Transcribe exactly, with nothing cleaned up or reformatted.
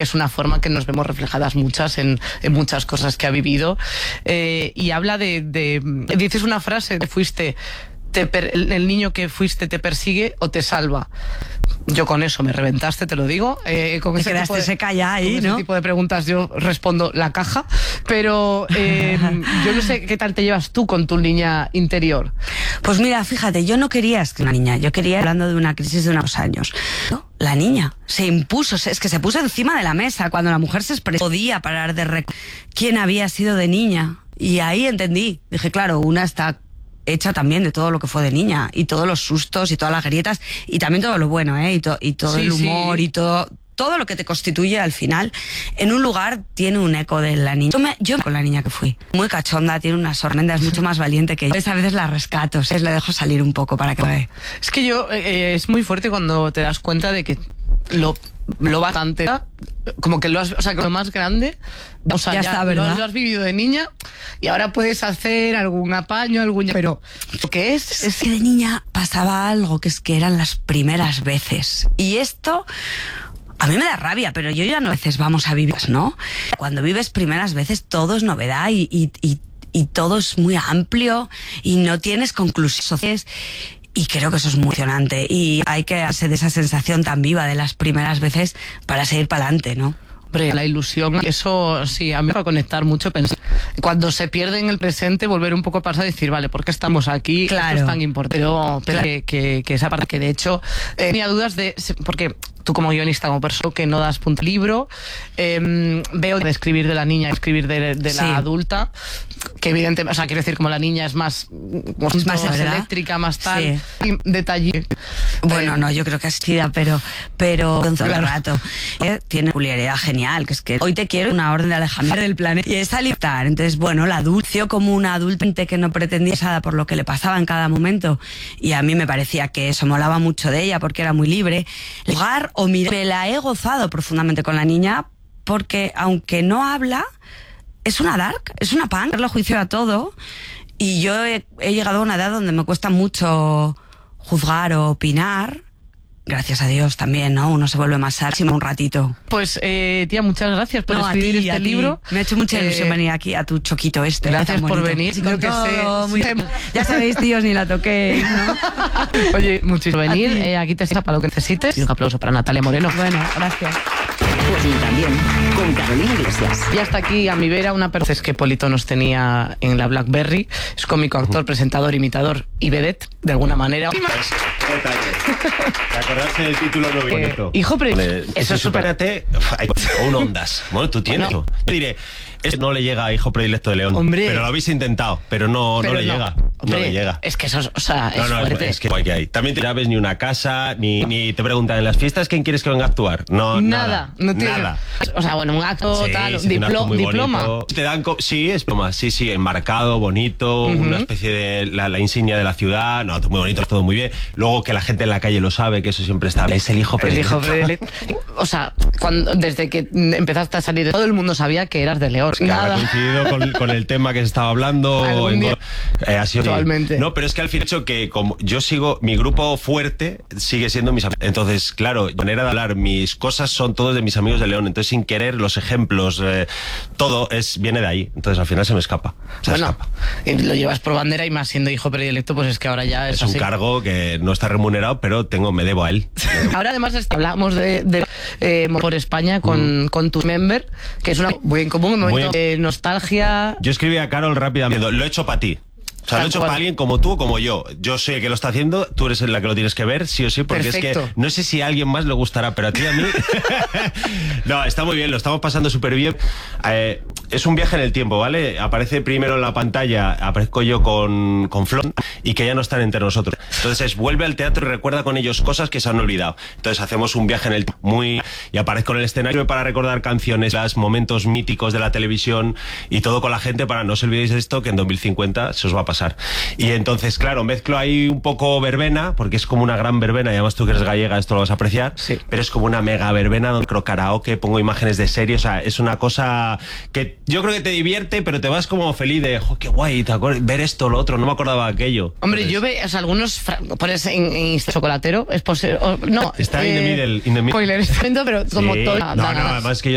es una forma que nos vemos reflejadas muchas en, en muchas cosas que ha vivido. Eh, y habla de, de... Dices una frase, que fuiste... Te per, el, el niño que fuiste te persigue o te salva. Yo con eso me reventaste, te lo digo. Eh, con te ese quedaste tipo de, seca ya ahí, con ¿no? ese tipo de preguntas yo respondo la caja. Pero eh, yo no sé qué tal te llevas tú con tu niña interior. Pues mira, fíjate, yo no quería escribir una niña, yo quería hablando de una crisis de unos años. ¿No? La niña se impuso, es que se puso encima de la mesa cuando la mujer se expresó. Podía parar de recordar quién había sido de niña. Y ahí entendí. Dije, claro, una está hecha también de todo lo que fue de niña, y todos los sustos y todas las grietas, y también todo lo bueno, ¿eh? Y, to, y todo sí, el humor sí. y todo... Todo lo que te constituye al final, en un lugar tiene un eco de la niña. Yo, me, yo con la niña que fui, muy cachonda, tiene unas sorprendas, es mucho más valiente que yo. A veces la rescato, ¿sabes? Le dejo salir un poco para que vea. Es que yo, eh, es muy fuerte cuando te das cuenta de que lo, lo bastante, como que lo has, o sea, que lo más grande, o sea, ya, ya está, ¿verdad? Lo, lo has vivido de niña y ahora puedes hacer algún apaño, algún... Pero, ¿qué es? Es que de niña pasaba algo, que es que eran las primeras veces. Y esto... A mí me da rabia, pero yo ya no a veces vamos a vivir, ¿no? Cuando vives primeras veces todo es novedad y, y, y, y todo es muy amplio y no tienes conclusiones. Y creo que eso es muy emocionante y hay que hacer de esa sensación tan viva de las primeras veces para seguir para adelante, ¿no? Hombre, la ilusión, eso sí, a mí me va a conectar mucho pensar. Cuando se pierde en el presente, volver un poco al pasado y decir, vale, ¿por qué estamos aquí? Claro. Esto es tan importante. Pero, pero claro. que, que, que esa parte, que de hecho, eh, tenía dudas de... Porque tú como guionista, como persona que no das punto al libro, eh, veo de escribir de la niña, escribir de, de la sí. adulta, que evidentemente, o sea, quiero decir, como la niña es más, es más, más eléctrica, más tal, sí. detalle. Bueno, eh, no, yo creo que es chida, pero, pero con todo claro. el rato. Eh, tiene peculiaridad genial, que es que hoy te quiero una orden de alejamiento del planeta y es alimentar. Entonces, bueno, la adulto como una adulta que no pretendía nada por lo que le pasaba en cada momento, y a mí me parecía que eso molaba mucho de ella porque era muy libre. Lugar o mirar, me la he gozado profundamente con la niña porque aunque no habla, es una dark, es una punk, darle juicio a todo, y yo he, he llegado a una edad donde me cuesta mucho juzgar o opinar. Gracias a Dios también, ¿no? Uno se vuelve más sáximo un ratito. Pues, eh, tía, muchas gracias por no, escribir ti, este libro. Me ha hecho mucha ilusión eh, venir aquí a tu choquito este. Gracias por venir. Sí, creo que sé. Muy... Ya sabéis, tíos, ni la toqué, ¿no? Oye, muchísimo venir. Eh, aquí te está para lo que necesites. Y un aplauso para Natalia Moreno. Bueno, gracias. Pues también, con Carolina Iglesias. Y hasta aquí a mi vera una persona que Polito nos tenía en la BlackBerry. Es cómico, actor, presentador, imitador y vedette, de alguna manera. ¿Te acordaste del título no bonito? Eh, hijo, pero eso es supérate o un Ondas. Bueno, tú tienes. Bueno. Yo diré, este no le llega a Hijo Predilecto de León. Hombre. Pero lo habéis intentado, pero no, pero no le no. llega. Hombre, no le llega. Es que eso es, o sea, no, es no, fuerte. Es que guay que hay. También te llaves ni una casa, ni, ni te preguntan en las fiestas quién quieres que venga a actuar. No, nada. Nada. No tiene, nada. O sea, bueno, un acto sí, tal, sí, diplo, un acto diploma. Bonito. Te dan, sí, es diploma, sí, sí, enmarcado, bonito, uh-huh. una especie de la, la insignia de la ciudad. No, muy bonito, todo muy bien. Luego que la gente en la calle lo sabe, que eso siempre está. Es el hijo predilecto. El hijo predilecto. O sea, cuando, desde que empezaste a salir, todo el mundo sabía que eras de León. Que nada. habrá coincidido con, con el tema que se estaba hablando. En, eh, ha sido Totalmente. No, pero es que al fin hecho que como yo sigo, mi grupo fuerte sigue siendo mis amigos. Entonces, claro, manera de hablar, mis cosas son todos de mis amigos de León. Entonces, sin querer, los ejemplos, eh, todo es viene de ahí. Entonces, al final se me escapa. Se bueno, escapa. Lo llevas por bandera y más siendo hijo predilecto, pues es que ahora ya es, es así. un cargo que no está remunerado, pero tengo me debo a él. Ahora además hablamos de, de eh, por España con, mm. con tu member, que es una muy en común, un momento muy... de nostalgia. Yo escribí a Carol rápidamente, lo he hecho para ti. O sea, lo he hecho para alguien como tú o como yo. Yo soy el que lo está haciendo, tú eres la que lo tienes que ver, sí o sí, porque Perfecto. Es que no sé si a alguien más le gustará, pero a ti y a mí... No, está muy bien, lo estamos pasando súper bien. Eh, es un viaje en el tiempo, ¿vale? Aparece primero en la pantalla, aparezco yo con, con Flon, y que ya no están entre nosotros. Entonces vuelve al teatro y recuerda con ellos cosas que se han olvidado. Entonces hacemos un viaje en el tiempo muy... Y aparezco en el escenario para recordar canciones, los momentos míticos de la televisión y todo con la gente para no os olvidéis de esto, que en dos mil cincuenta se os va a pasar. Y entonces, claro, mezclo ahí un poco verbena, porque es como una gran verbena, y además tú que eres gallega esto lo vas a apreciar, sí. Pero es como una mega verbena donde creo karaoke, pongo imágenes de serie, o sea, es una cosa que yo creo que te divierte, pero te vas como feliz de, jo, qué guay, te ver esto, lo otro, no me acordaba de aquello. Hombre, entonces, yo veo, o sea, algunos pones en, en chocolatero, es posible, no, está eh, in the middle, in the middle. Spoiler, pero como sí. todo. No, no, además que yo